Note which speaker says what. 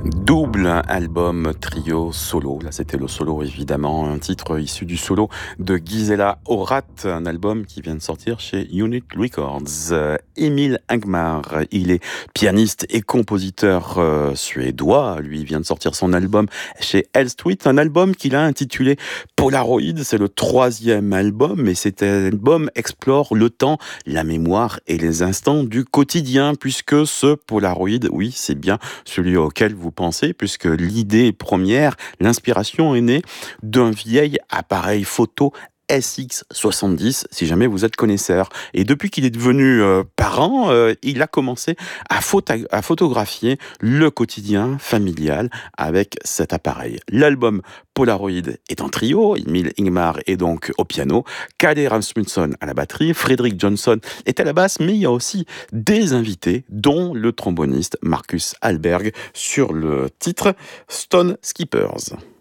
Speaker 1: Double album trio solo. Là, c'était le solo, évidemment. Un titre issu du solo de Gisela Horat, un album qui vient de sortir chez Unit Records. Emil Ingmar, il est pianiste et compositeur suédois. Lui, il vient de sortir son album chez Elstweet, un album qu'il a intitulé Polaroid. C'est le 3e album, et cet album explore le temps, la mémoire et les instants du quotidien, puisque ce Polaroid, oui, c'est bien celui auquel vous pensez, puisque l'idée première, l'inspiration est née d'un vieil appareil photo SX70, si jamais vous êtes connaisseur. Et depuis qu'il est devenu parent, il a commencé à photographier le quotidien familial avec cet appareil. L'album Polaroid est en trio. Emil Ingmar est donc au piano, Kalle Rasmussen à la batterie, Fredrik Johnson est à la basse, mais il y a aussi des invités, dont le tromboniste Marcus Hallberg sur le titre Stone Skippers.